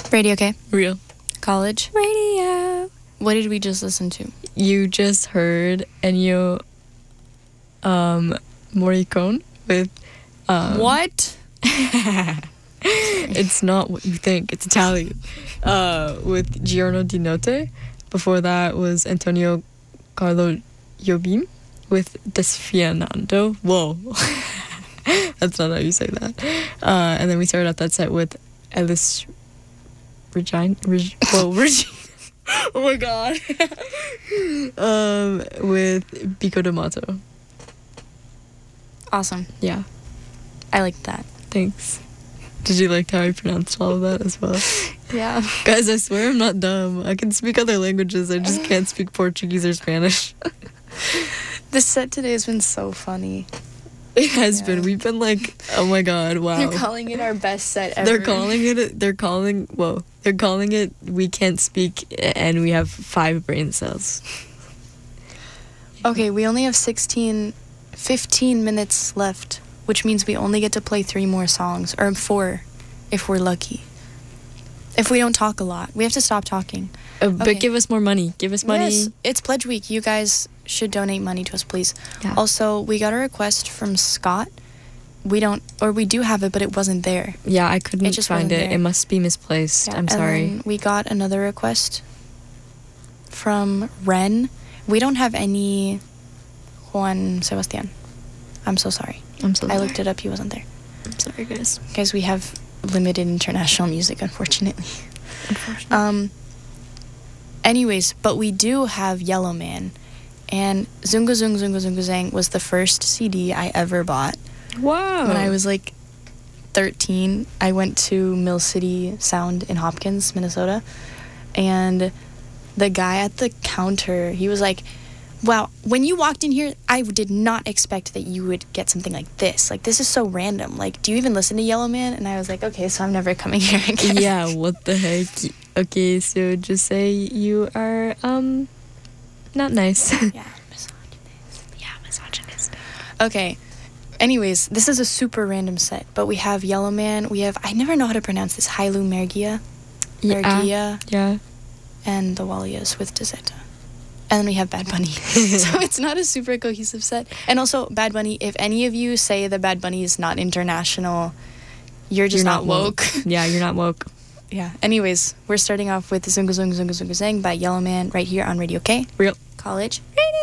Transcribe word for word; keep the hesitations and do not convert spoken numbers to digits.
Radio K. Real. College. Radio. What did we just listen to? You just heard Ennio um, Morricone with... Um, What? It's not what you think. It's Italian. Uh, with Giorno di Notte. Before that was Antonio Carlo Jobim with Desfianando. Whoa. That's not how you say that. Uh, and then we started out that set with Elis Regina. Reg- Whoa, Regina. Oh my god. um, with Bico d'Amato. Awesome. Yeah. I like that. Thanks. Did you like how I pronounced all of that as well? Yeah. Guys, I swear I'm not dumb. I can speak other languages. I just can't speak Portuguese or Spanish. This set today has been so funny. It has Yeah. been. We've been like, oh my god, wow. They're calling it our best set ever. They're calling it, they're calling, whoa. They're calling it, we can't speak and we have five brain cells. Okay, we only have sixteen, fifteen minutes left, which means we only get to play three more songs, or four, if we're lucky. If we don't talk a lot. We have to stop talking. Uh, but Okay. give us more money. Give us money. Yes, it's Pledge Week. You guys should donate money to us, please. Yeah. Also, we got a request from Scott. We don't, or we do have it, but it wasn't there. Yeah, I couldn't It just find wasn't it. there. It must be misplaced. Yeah, I'm and sorry. then we got another request from Ren. We don't have any Juan Sebastian. I'm so sorry. I'm so I sorry. looked it up. He wasn't there. I'm sorry, guys. Guys, we have limited international music, unfortunately. Unfortunately. Um. Anyways, but we do have Yellow Man. And Zunga Zung Zunga Zunga Zang was the first C D I ever bought. Wow. When I was like thirteen, I went to Mill City Sound in Hopkins, Minnesota. And the guy at the counter, he was like, wow, when you walked in here, I did not expect that you would get something like this. Like, this is so random. Like, do you even listen to Yellow Man? And I was like, okay, so I'm never coming here again. Yeah, what the heck? Okay, so just say you are, um, not nice. Yeah, misogynist. Yeah, misogynist. Okay. Anyways, this is a super random set, but we have Yellow Man. We have, I never know how to pronounce this, Hailu Mergia. Yeah. Mergia. Yeah. And the Walias with Dezeta. And then we have Bad Bunny. So it's not a super cohesive set. And also, Bad Bunny, if any of you say that Bad Bunny is not international, you're just You're not, not woke. woke. Yeah, you're not woke. Yeah. Anyways, we're starting off with Zunga Zunga Zunga Zunga Zang by Yellow Man right here on Radio K. Real. College Radio.